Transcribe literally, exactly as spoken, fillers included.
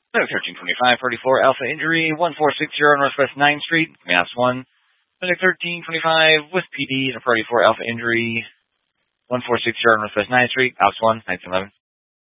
Medic thirteen twenty-five, thirty-four Alpha Injury, one four six zero Northwest ninth Street, Mass one. Medic thirteen twenty-five with P D, thirty-four Alpha Injury, one four six zero Northwest ninth Street, Ops one, nineteen eleven.